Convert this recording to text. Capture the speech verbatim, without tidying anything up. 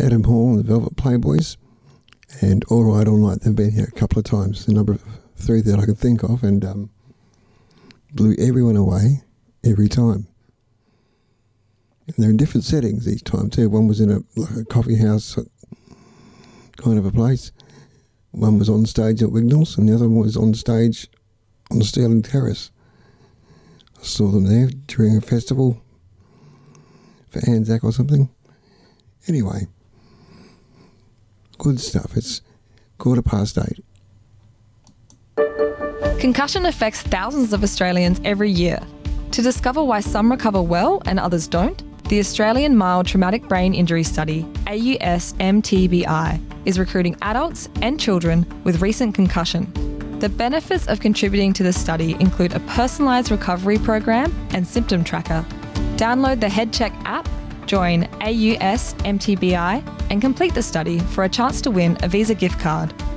Adam Hall and the Velvet Playboys, and All Right All Night. They've been here a couple of times, the number of three that I can think of, and um, blew everyone away every time. And they're in different settings each time too. One was in a, like a coffee house kind of a place. One was on stage at Wignall's, and the other one was on stage on Stirling Terrace. I saw them there during a festival for Anzac or something. Anyway, good stuff. It's quarter past eight. Concussion affects thousands of Australians every year. To discover why some recover well and others don't, the Australian Mild Traumatic Brain Injury Study, A U S M T B I, is recruiting adults and children with recent concussion. The benefits of contributing to the study include a personalised recovery program and symptom tracker. Download the HeadCheck app, join A U S M T B I, and complete the study for a chance to win a Visa gift card.